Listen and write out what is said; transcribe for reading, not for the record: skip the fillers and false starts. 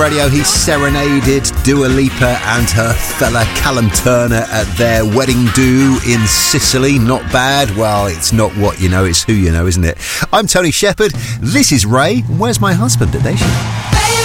Radio, he serenaded Dua Lipa and her fella Callum Turner at their wedding do in Sicily. Not bad. Well, it's not what you know, it's who you know, isn't it? I'm Tony Shepherd. This is Ray. Where's my husband at Nation?